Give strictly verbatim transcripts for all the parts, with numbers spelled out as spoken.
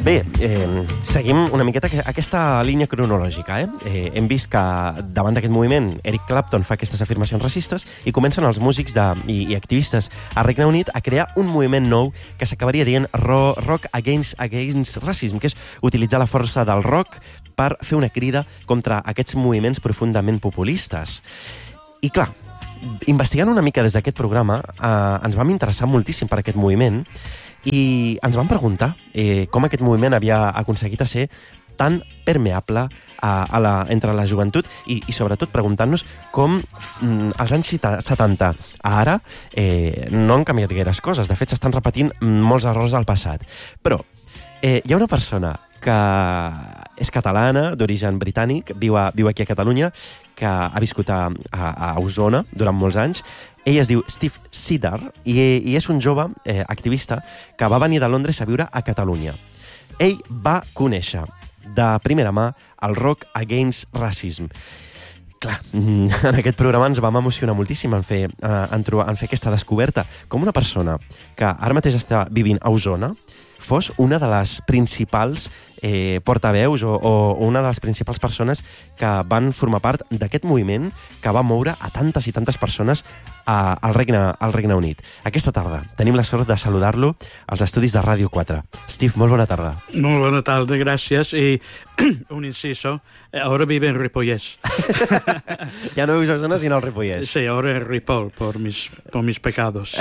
Bé, eh, seguim una miqueta aquesta línia cronològica. Eh? Eh, hem vist que davant d'aquest moviment Eric Clapton fa aquestes afirmacions racistes i comencen els músics de, i, i activistes al Regne Unit a crear un moviment nou que s'acabaria dient ro, Rock Against, Against Racism, que és utilitzar la força del rock per fer una crida contra aquests moviments profundament populistes. I clar, investigant una mica des d'aquest programa, eh, ens vam interessar moltíssim per aquest moviment i ens vam preguntar eh, com aquest moviment havia aconseguit ser tan permeable a, a la, entre la joventut i, i sobretot preguntant-nos com mm, als anys setanta a ara eh, no han canviat gaires coses. De fet, s'estan repetint molts errors del passat. Però eh, hi ha una persona que és catalana, d'origen britànic, viu, a, viu aquí a Catalunya, que ha viscut a, a, a Osona durant molts anys. Ell es diu Steve Siddar i, i és un jove eh, activista que va venir de Londres a viure a Catalunya. Ell va conèixer de primera mà el Rock Against Racism. Clar, en aquest programa ens vam emocionar moltíssim en fer, eh, en, trobar, en fer aquesta descoberta. Com una persona que ara mateix està vivint a Osona fos una de les principals eh, portaveus o, o una de les principals persones que van formar part d'aquest moviment que va moure a tantes i tantes persones a, al, Regne, al Regne Unit. Aquesta tarda tenim la sort de saludar-lo als estudis de Ràdio quatre. Steve, molt bona tarda. Molt bona tarda, gràcies. I un inciso, ahora vive en Ripollès. Ja no vius a Osona, sinó al Ripollès. Sí, ahora en Ripoll, por mis, por mis pecados.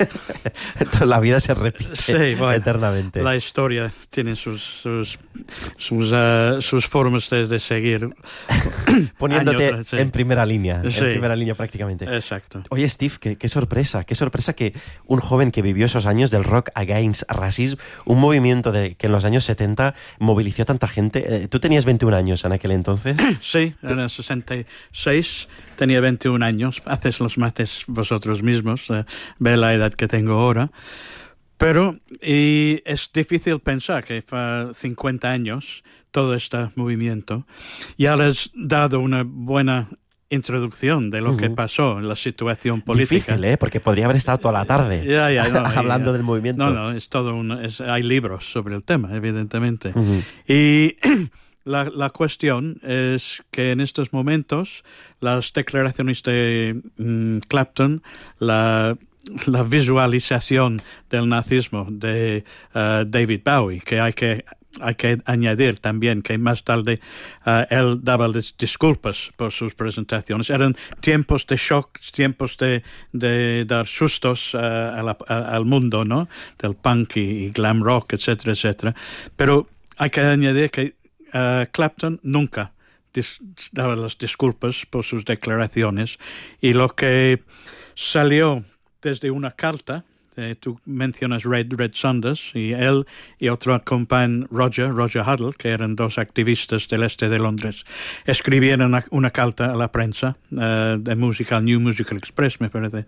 La vida se repite sí, bueno, eternamente. La historia tiene sus, sus, sus, uh, sus formas de, de seguir. Poniéndote años, sí. en primera línea, sí. en primera línea prácticamente. Exacto. Oye, Steve, qué, qué sorpresa, qué sorpresa que un joven que vivió esos años del Rock Against Racism, un movimiento de, que en los años setenta movilizó a tanta gente. ¿Tú tenías veintiún años en aquel entonces? Sí, en el sesenta y seis tenía veintiún años. Haces los mates vosotros mismos, eh, ve la edad que tengo ahora. Pero y es difícil pensar que hace cincuenta años todo este movimiento ya les ha dado una buena introducción de lo uh-huh. que pasó en la situación política. Difícil, ¿eh? Porque podría haber estado toda la tarde yeah, yeah, no, hablando yeah. del movimiento. No, no, es todo un, es, hay libros sobre el tema, evidentemente. Uh-huh. Y la, la cuestión es que en estos momentos las declaraciones de um, Clapton, la la visualización del nazismo de uh, David Bowie, que hay que hay que añadir también que más tarde uh, él daba las disculpas por sus presentaciones. Eran tiempos de shock, tiempos de, de dar sustos uh, a la, a, al mundo, ¿no? Del punk y, y glam rock, etcétera, etcétera. Pero hay que añadir que uh, Clapton nunca dis- daba las disculpas por sus declaraciones y lo que salió desde una carta, eh, tú mencionas Red, Red Sanders, y él y otro compañero, Roger, Roger Huddle, que eran dos activistas del este de Londres, escribieron una, una carta a la prensa uh, de Musical, New Musical Express, me parece.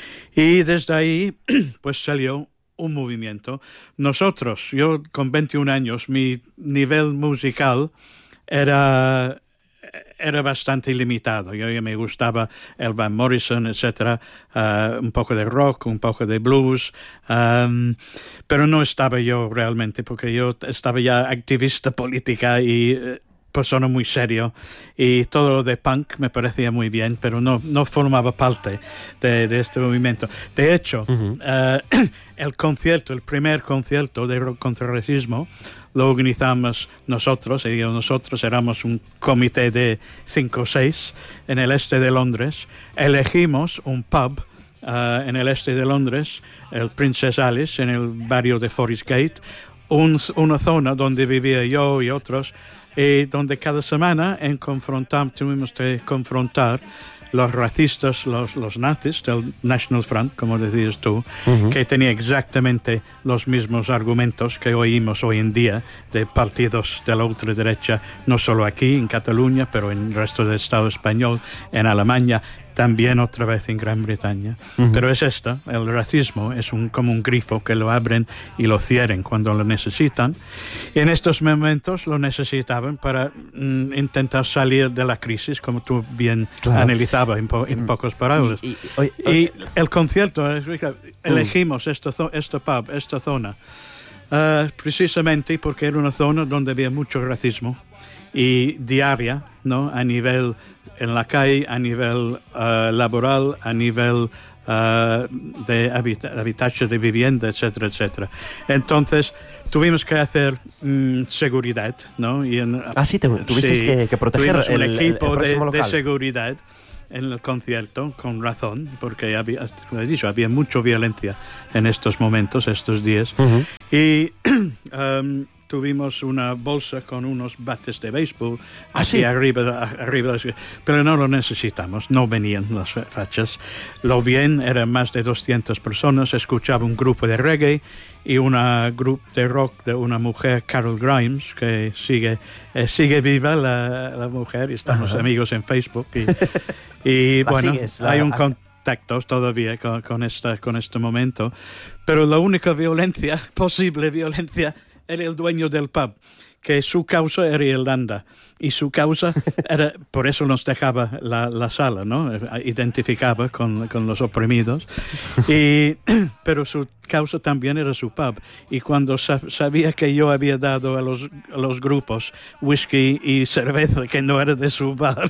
Y desde ahí, pues salió un movimiento. Nosotros, yo con veintiún años, mi nivel musical era... era bastante limitado. Yo ya me gustaba el Van Morrison, etcétera, uh, un poco de rock, un poco de blues, um, pero no estaba yo realmente, porque yo estaba ya activista política y uh, persona muy serio, y todo lo de punk me parecía muy bien, pero no, no formaba parte de, de este movimiento. De hecho, uh-huh. uh, el concierto, el primer concierto de rock contra el racismo, lo organizamos nosotros, y nosotros éramos un comité de cinco o seis en el este de Londres. Elegimos un pub uh, en el este de Londres, el Princess Alice, en el barrio de Forest Gate, un, una zona donde vivía yo y otros, y donde cada semana en confrontar, tuvimos que confrontar los racistas, los, los nazis del National Front, como decías tú, uh-huh. que tenía exactamente los mismos argumentos que oímos hoy en día de partidos de la ultraderecha, no solo aquí en Cataluña, pero en el resto del Estado español, en Alemania, también otra vez en Gran Bretaña. Uh-huh. Pero es esta, el racismo es un, como un grifo que lo abren y lo cierran cuando lo necesitan. Y en estos momentos lo necesitaban para mm, intentar salir de la crisis, como tú bien claro. analizabas en, po- en pocas palabras. Y, y, y, y el concierto, elegimos uh. esta, esta pub, esta zona, Uh, precisamente porque era una zona donde había mucho racismo y diaria, ¿no? A nivel en la calle, a nivel uh, laboral, a nivel uh, de habita- habitación de vivienda, etcétera, etcétera. Entonces tuvimos que hacer mm, seguridad, ¿no? Y en, ah, sí, tuviste sí, que, que proteger tuvimos un el, equipo el, el de, local. de seguridad en el concierto, con razón, porque había, como he dicho, había mucha violencia en estos momentos, estos días. Uh-huh. Y um, tuvimos una bolsa con unos bates de béisbol ¿Ah, aquí sí? arriba, arriba, pero no lo necesitamos, no venían las fachas. Lo bien, eran más de doscientas personas, escuchaba un grupo de reggae y un grupo de rock de una mujer, Carol Grimes, que sigue, eh, sigue viva la, la mujer, y estamos uh-huh. amigos en Facebook. Y, y bueno, sigues, la... hay un contacto todavía con, con, esta, con este momento, pero la única violencia, posible violencia, era el dueño del pub, que su causa era Irlanda, y su causa era, por eso nos dejaba la, la sala, ¿no? Identificaba con, con los oprimidos, y, pero su causa también era su pub, y cuando sa- sabía que yo había dado a los, a los grupos whisky y cerveza que no era de su bar,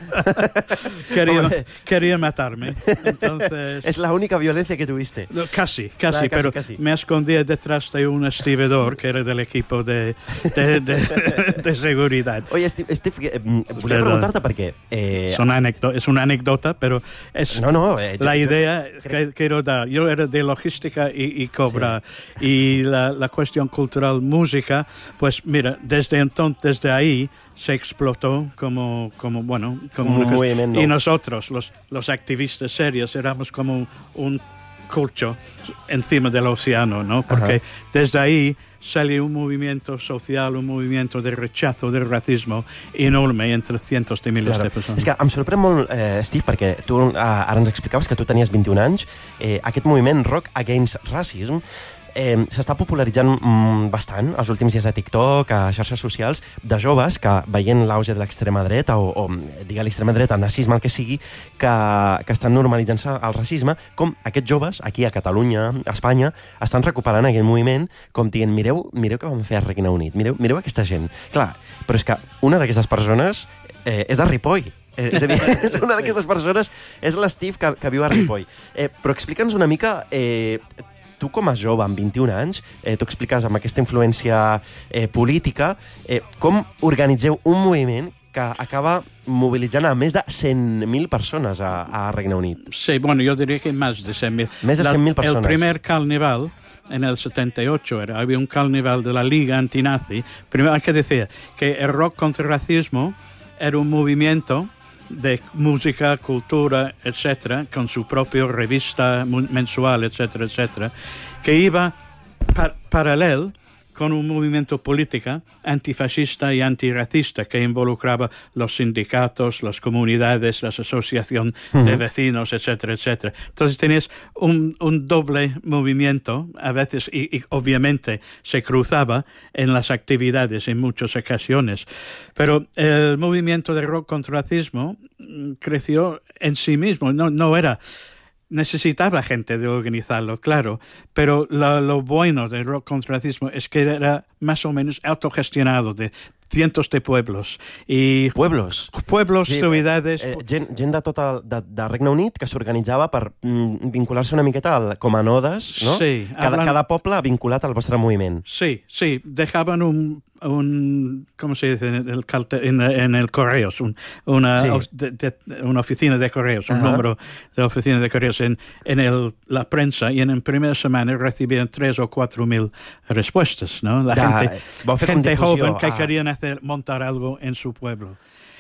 quería, quería matarme. Entonces, es la única violencia que tuviste. No, casi, casi, Claro, casi, pero casi. me escondía detrás de un estibador que era del equipo de, de, de, de seguridad. Oye, Steve, Steve eh, volia preguntar-te perquè... Eh, es, una anécdota, es una anécdota, pero es no, no, eh, la jo, idea jo, que quiero dar. Yo era de logística y, y cobra, sí. Y la, la cuestión cultural, música, pues mira, desde entonces, desde ahí, se explotó como, como bueno, como un movimiento. Y nosotros, los, los activistas serios, éramos como un colcho encima del océano, ¿no? Porque uh-huh. desde ahí salió un movimiento social, un movimiento de rechazo del racismo enorme entre cientos de miles claro. de persones. És que em sorprèn molt, eh, Steve, perquè tu eh, ara ens explicaves que tu tenies vint-i-un anys. Eh, aquest moviment Rock Against Racism eh, s'està popularitzant mm, bastant els últims dies a TikTok, a xarxes socials, de joves que, veient l'auge de l'extrema dreta o, o digue l'extrema dreta, nazisme, el que sigui, que, que estan normalitzant-se el racisme, com aquests joves, aquí a Catalunya, a Espanya, estan recuperant aquest moviment, com dient, mireu, mireu què vam fer a Regne Unit, mireu, mireu aquesta gent. Clar, però és que una d'aquestes persones eh, és de Ripoll. Eh, és a dir, és una d'aquestes persones és l'Steve que, que viu a Ripoll. Eh, però explica'ns una mica... Eh, tu com a jove, amb vint-i-un anys, eh, tu expliques amb aquesta influència eh, política, eh, com organitzeu un moviment que acaba mobilitzant a més de cent mil persones a, a Regne Unit. Sí, bueno, yo diría que más de cent mil. Més de cent mil persones. El primer carnaval, en el setenta y ocho, era, había un carnaval de la Liga Antinazi. Primero hay que decir que el rock contra el racismo era un movimiento de música, cultura, etcétera, con su propia revista mensual, etcétera, etcétera, que iba par- paralelo con un movimiento político antifascista y antirracista que involucraba los sindicatos, las comunidades, las asociaciones uh-huh. de vecinos, etcétera, etcétera. Entonces tenías un, un doble movimiento, a veces, y, y obviamente se cruzaba en las actividades en muchas ocasiones. Pero el movimiento de rock contra el racismo creció en sí mismo, no, no era... Necesitaba gente de organizarlo, claro, pero lo, lo bueno del rock contra el racismo es que era más o menos autogestionado de cientos de pueblos. I pueblos? Pueblos, sí, ciudades... Eh, gent, gent de tot el, de, de Regne Unit que s'organitzava per mm, vincular-se una miqueta al, com a nodes, no? Sí. Cada, hablan... cada poble vinculat al vostre moviment. Sí, sí. Dejaban un... un ¿cómo se dice? En el, en, en el correos, un, una, sí. de, de, una oficina de correos, un uh-huh. número de oficina de correos en, en el, la prensa, y en la primera semana recibían tres o cuatro mil respuestas, ¿no? La ja, gente, gente joven que ah. querían hacer, montar algo en su pueblo.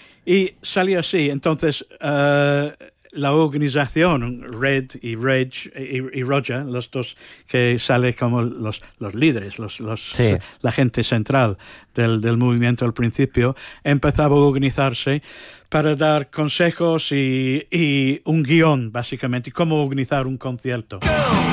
Y salió así. Entonces, uh, la organización, Red y Reg y, y Roger, los dos que salen como los, los líderes, los, los, sí. la gente central del, del movimiento al principio, empezaba a organizarse para dar consejos y, y un guión, básicamente, cómo organizar un concierto.